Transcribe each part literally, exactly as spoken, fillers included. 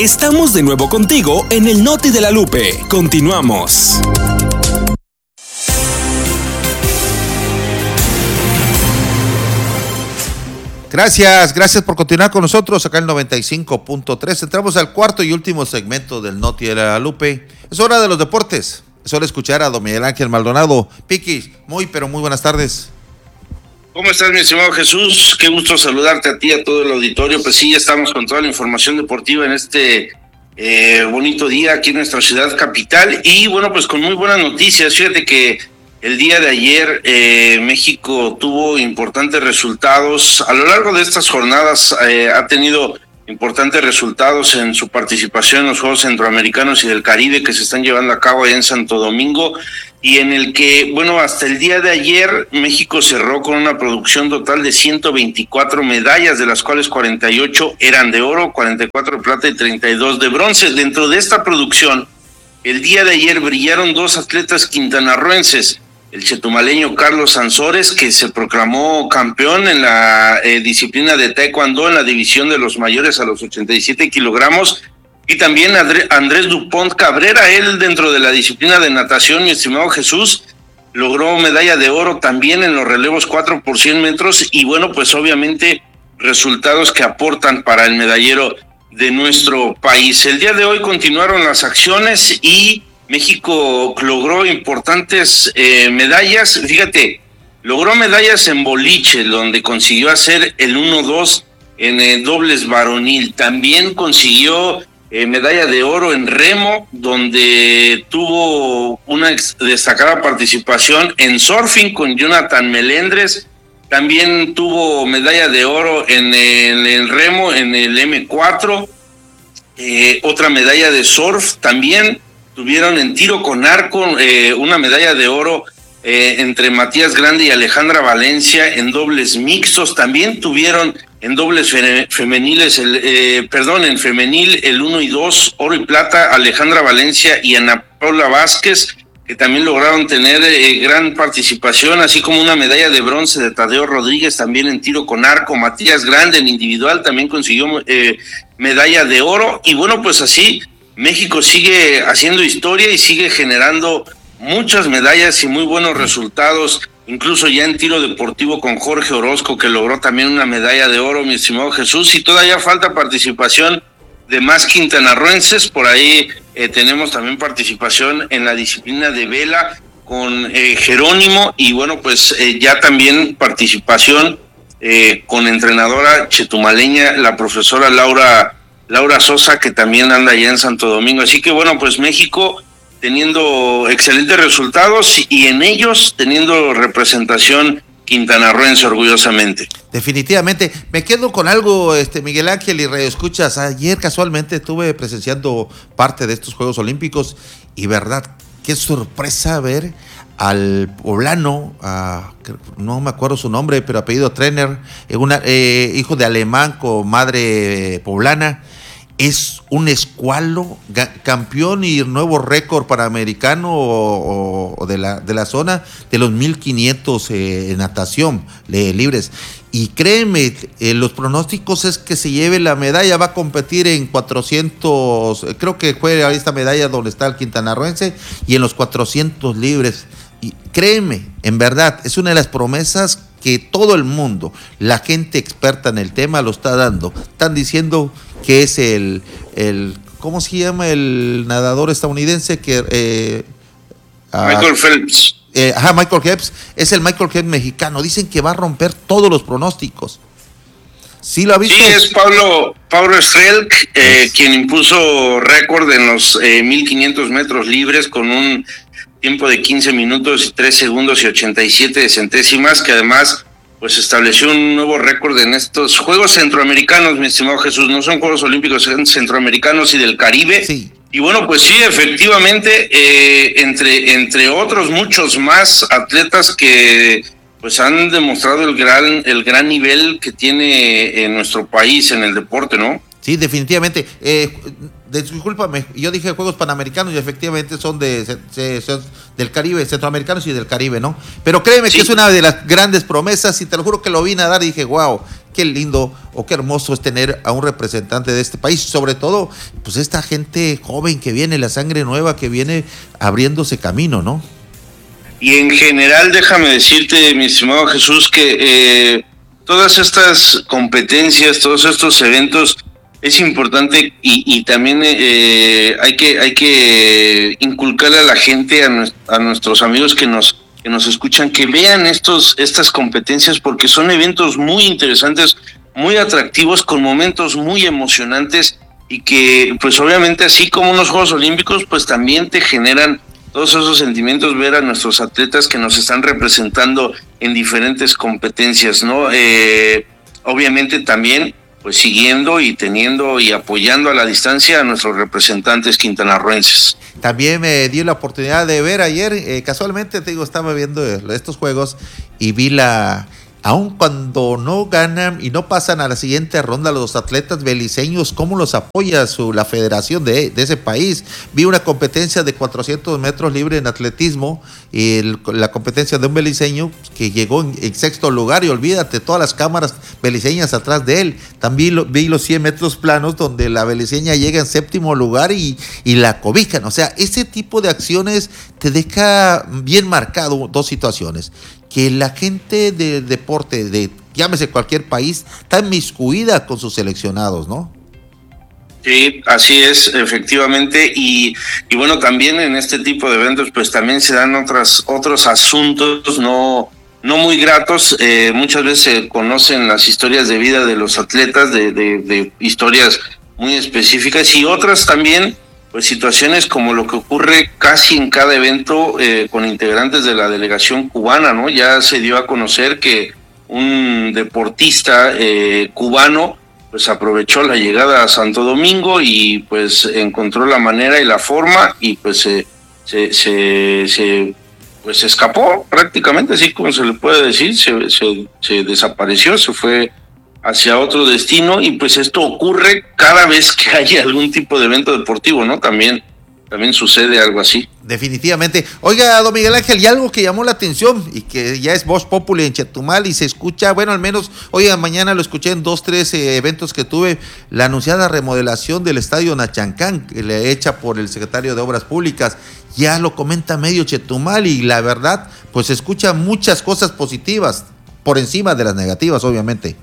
Estamos de nuevo contigo en el Noti de la Lupe. Continuamos. Gracias, gracias por continuar con nosotros acá en noventa y cinco punto tres. Entramos al cuarto y último segmento del Noti de la Lupe. Es hora de los deportes. Es hora de escuchar a don Miguel Ángel Maldonado. Piqui, muy pero muy buenas tardes. ¿Cómo estás, mi estimado Jesús? Qué gusto saludarte a ti y a todo el auditorio. Pues sí, ya estamos con toda la información deportiva en este eh, bonito día aquí en nuestra ciudad capital. Y bueno, pues con muy buenas noticias. Fíjate que el día de ayer eh, México tuvo importantes resultados. A lo largo de estas jornadas eh, ha tenido importantes resultados en su participación en los Juegos Centroamericanos y del Caribe que se están llevando a cabo allá en Santo Domingo, y en el que, bueno, hasta el día de ayer México cerró con una producción total de ciento veinticuatro medallas, de las cuales cuarenta y ocho eran de oro, cuarenta y cuatro de plata y treinta y dos de bronce. Dentro de esta producción, el día de ayer brillaron dos atletas quintanarroenses, el chetumaleño Carlos Sansores, que se proclamó campeón en la eh, disciplina de taekwondo en la división de los mayores a los ochenta y siete kilogramos, y también André, Andrés Dupont Cabrera, él dentro de la disciplina de natación, mi estimado Jesús, logró medalla de oro también en los relevos cuatro por cien metros, y bueno, pues obviamente resultados que aportan para el medallero de nuestro país. El día de hoy continuaron las acciones y México logró importantes eh, medallas. Fíjate, logró medallas en boliche, donde consiguió hacer el uno dos en eh, dobles varonil. También consiguió eh, medalla de oro en remo, donde tuvo una destacada participación en surfing con Jonathan Melendres. También tuvo medalla de oro en el, el remo, en el eme cuatro. Eh, otra medalla de surf también. Tuvieron en tiro con arco eh, una medalla de oro eh, entre Matías Grande y Alejandra Valencia en dobles mixtos. También tuvieron en dobles fe- femeniles, el, eh, perdón, en femenil el uno y dos, oro y plata, Alejandra Valencia y Ana Paula Vázquez, que también lograron tener eh, gran participación, así como una medalla de bronce de Tadeo Rodríguez también en tiro con arco. Matías Grande en individual también consiguió eh, medalla de oro. Y bueno, pues así México sigue haciendo historia y sigue generando muchas medallas y muy buenos resultados, incluso ya en tiro deportivo con Jorge Orozco, que logró también una medalla de oro, mi estimado Jesús, y todavía falta participación de más quintanarroenses. Por ahí eh, tenemos también participación en la disciplina de vela con eh, Jerónimo, y bueno, pues eh, ya también participación eh, con entrenadora chetumaleña, la profesora Laura Laura Sosa, que también anda allá en Santo Domingo. Así que bueno, pues México teniendo excelentes resultados y en ellos teniendo representación quintanarroense orgullosamente. Definitivamente. Me quedo con algo, este Miguel Ángel y Radio Escuchas. Ayer casualmente estuve presenciando parte de estos Juegos Olímpicos y verdad, qué sorpresa ver al poblano, a, no me acuerdo su nombre, pero apellido Trenner, una, eh, hijo de alemán con madre poblana. Es un escualo, campeón y nuevo récord panamericano o, o de, la, de la zona de los mil quinientos eh, en natación eh, libres. Y créeme, eh, los pronósticos es que se lleve la medalla, va a competir en cuatrocientos, creo que fue esta medalla donde está el quintanarroense, y en los cuatrocientos libres. Y créeme, en verdad, es una de las promesas que todo el mundo, la gente experta en el tema, lo está dando. Están diciendo que es el, el ¿cómo se llama el nadador estadounidense? que eh, Michael uh, Phelps. Eh, ajá, Michael Phelps, es el Michael Phelps mexicano. Dicen que va a romper todos los pronósticos. ¿Sí lo ha visto? Sí, es Pablo, Pablo Strelk, eh, es. quien impuso récord en los eh, mil quinientos metros libres con un tiempo de quince minutos y tres segundos y ochenta y siete de centésimas, que además pues estableció un nuevo récord en estos Juegos Centroamericanos, mi estimado Jesús. No son Juegos Olímpicos, son Centroamericanos y del Caribe. Sí. Y bueno, pues sí, efectivamente, eh, entre, entre otros muchos más atletas que pues han demostrado el gran, el gran nivel que tiene en nuestro país en el deporte, ¿no? Sí, definitivamente. Eh, discúlpame, yo dije Juegos Panamericanos y efectivamente son de, de, son del Caribe, centroamericanos y del Caribe, ¿no? Pero créeme sí. que es una de las grandes promesas y te lo juro que lo vi nadar y dije, wow, qué lindo o qué hermoso es tener a un representante de este país, sobre todo pues esta gente joven que viene, la sangre nueva que viene abriéndose camino, ¿no? Y en general, déjame decirte, mi estimado Jesús, que eh, todas estas competencias, todos estos eventos, es importante y, y también eh, hay que hay que inculcarle a la gente, a, nues- a nuestros amigos que nos que nos escuchan, que vean estos estas competencias, porque son eventos muy interesantes, muy atractivos, con momentos muy emocionantes y que pues obviamente así como unos Juegos Olímpicos pues también te generan todos esos sentimientos, ver a nuestros atletas que nos están representando en diferentes competencias, ¿no? Eh, obviamente también pues siguiendo y teniendo y apoyando a la distancia a nuestros representantes quintanarroenses. También me dio la oportunidad de ver ayer, eh, casualmente te digo, estaba viendo estos juegos y vi la, aun cuando no ganan y no pasan a la siguiente ronda los atletas beliceños, cómo los apoya su, la federación de, de ese país. Vi una competencia de cuatrocientos metros libre en atletismo y el, la competencia de un beliceño que llegó en, en sexto lugar y olvídate, todas las cámaras beliceñas atrás de él. También lo, vi los cien metros planos donde la beliceña llega en séptimo lugar y, y la cobijan. O sea, ese tipo de acciones te deja bien marcado dos situaciones. Que la gente de deporte, de llámese cualquier país, está inmiscuida con sus seleccionados, ¿no? Sí, así es, efectivamente, y, y bueno, también en este tipo de eventos pues también se dan otras, otros asuntos no, no muy gratos. Eh, muchas veces se conocen las historias de vida de los atletas, de, de, de historias muy específicas, y otras también pues situaciones como lo que ocurre casi en cada evento eh, con integrantes de la delegación cubana, ¿no? Ya se dio a conocer que un deportista eh, cubano pues aprovechó la llegada a Santo Domingo y pues encontró la manera y la forma y pues se, se, se, se pues escapó prácticamente, así como se le puede decir, se, se, se desapareció, se fue hacia otro destino, y pues esto ocurre cada vez que hay algún tipo de evento deportivo, ¿no? También, también sucede algo así. Definitivamente. Oiga, don Miguel Ángel, y algo que llamó la atención y que ya es voz populi en Chetumal y se escucha, bueno, al menos oiga, mañana lo escuché en dos, tres eh, eventos que tuve, la anunciada remodelación del estadio Nachancán, que le hecha por el secretario de Obras Públicas, ya lo comenta medio Chetumal y la verdad, pues se escucha muchas cosas positivas, por encima de las negativas, obviamente.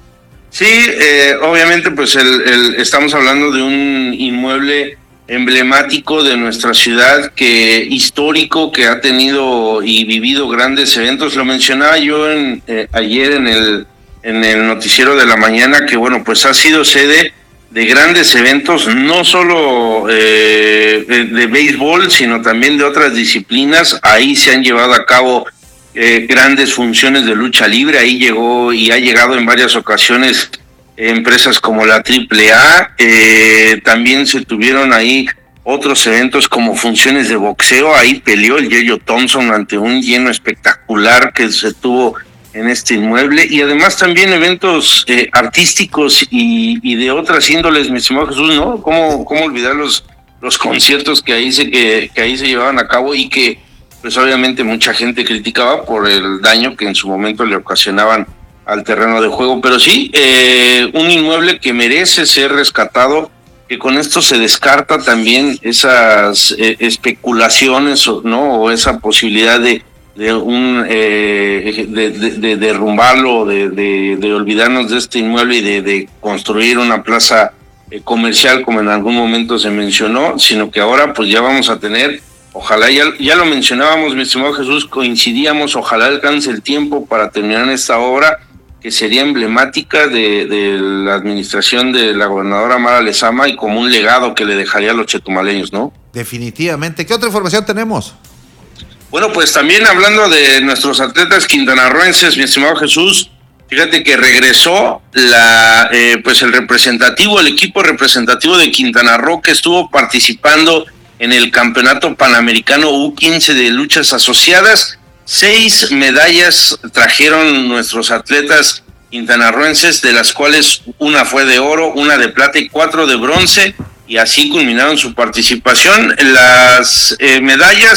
Sí, eh, obviamente pues el, el, estamos hablando de un inmueble emblemático de nuestra ciudad, que histórico, que ha tenido y vivido grandes eventos. Lo mencionaba yo en, eh, ayer en el, en el noticiero de la mañana, que bueno, pues ha sido sede de grandes eventos, no solo eh, de, de béisbol, sino también de otras disciplinas. Ahí se han llevado a cabo Eh, grandes funciones de lucha libre. Ahí llegó y ha llegado en varias ocasiones eh, empresas como la triple A. Eh, también se tuvieron ahí otros eventos como funciones de boxeo. Ahí peleó el Yeyo Thompson ante un lleno espectacular que se tuvo en este inmueble, y además también eventos eh, artísticos y, y de otras índoles, mi estimado Jesús, ¿no? ¿Cómo, cómo olvidar los, los conciertos que ahí se que, que ahí se llevaban a cabo y que pues obviamente mucha gente criticaba por el daño que en su momento le ocasionaban al terreno de juego? Pero sí, eh, un inmueble que merece ser rescatado, que con esto se descarta también esas eh, especulaciones, ¿no? O esa posibilidad de, de un eh, de, de, de derrumbarlo, de, de, de olvidarnos de este inmueble y de, de construir una plaza eh, comercial como en algún momento se mencionó, sino que ahora pues ya vamos a tener, ojalá, ya, ya lo mencionábamos, mi estimado Jesús, coincidíamos, ojalá alcance el tiempo para terminar esta obra, que sería emblemática de, de la administración de la gobernadora Mara Lezama y como un legado que le dejaría a los chetumaleños, ¿no? Definitivamente. ¿Qué otra información tenemos? Bueno, pues también hablando de nuestros atletas quintanarroenses, mi estimado Jesús, fíjate que regresó la, eh, pues el representativo, el equipo representativo de Quintana Roo, que estuvo participando en el Campeonato Panamericano U quince de luchas asociadas. Seis medallas trajeron nuestros atletas quintanarroenses, de las cuales una fue de oro, una de plata y cuatro de bronce, y así culminaron su participación. Las eh, medallas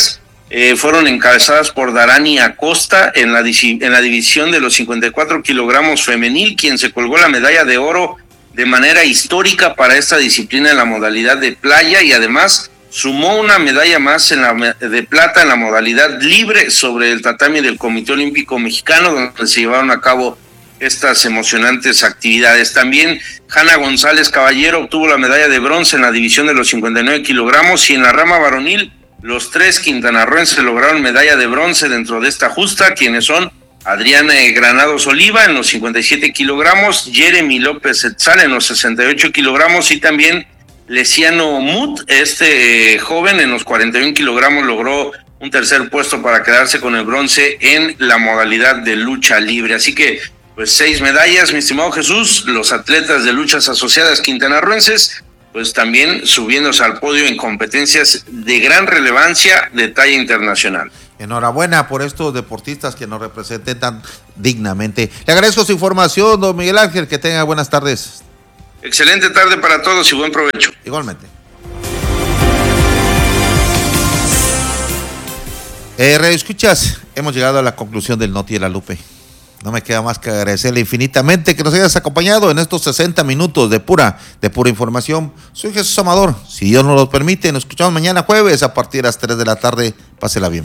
eh, fueron encabezadas por Darani Acosta en la, en la división de los cincuenta y cuatro kilogramos femenil, quien se colgó la medalla de oro de manera histórica para esta disciplina en la modalidad de playa, y además sumó una medalla más en la de plata en la modalidad libre sobre el tatami del Comité Olímpico Mexicano, donde se llevaron a cabo estas emocionantes actividades. También Hanna González Caballero obtuvo la medalla de bronce en la división de los cincuenta y nueve kilogramos, y en la rama varonil los tres quintanarroenses lograron medalla de bronce dentro de esta justa, quienes son Adrián Granados Oliva en los cincuenta y siete kilogramos, Jeremy López Etzal en los sesenta y ocho kilogramos, y también Lesiano Mut, este eh, joven en los cuarenta y uno kilogramos, logró un tercer puesto para quedarse con el bronce en la modalidad de lucha libre. Así que, pues, seis medallas, mi estimado Jesús. Los atletas de luchas asociadas quintanarroenses, pues también subiéndose al podio en competencias de gran relevancia de talla internacional. Enhorabuena por estos deportistas que nos representen tan dignamente. Le agradezco su información, don Miguel Ángel, que tenga buenas tardes. Excelente tarde para todos y buen provecho. Igualmente. Eh, Radio Escuchas, hemos llegado a la conclusión del Noti de la Lupe. No me queda más que agradecerle infinitamente que nos hayas acompañado en estos sesenta minutos de pura, de pura información. Soy Jesús Amador. Si Dios nos lo permite, nos escuchamos mañana jueves a partir de las tres de la tarde. Pásela bien.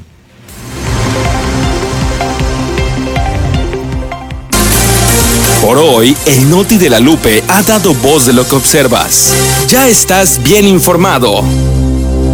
Por hoy, el Noti de la Lupe ha dado voz de lo que observas. Ya estás bien informado.